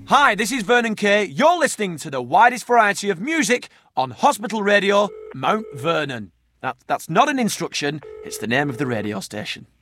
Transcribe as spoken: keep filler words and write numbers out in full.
Hi, this is Vernon Kay. You're listening to the widest variety of music on Hospital Radio, Mount Vernon. That, that's not an instruction, it's the name of the radio station.